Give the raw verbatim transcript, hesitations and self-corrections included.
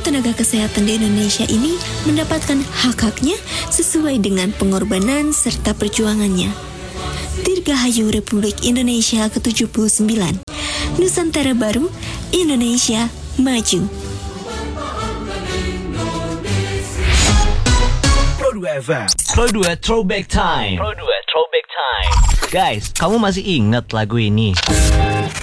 tenaga kesehatan di Indonesia ini mendapatkan hak-haknya sesuai dengan pengorbanan serta perjuangannya. Dirgahayu Republik Indonesia ke tujuh puluh sembilan. Nusantara baru, Indonesia maju. Pro dua F M. Pro dua Throwback Time. Pro dua Throwback Time. Guys, kamu masih ingat lagu ini?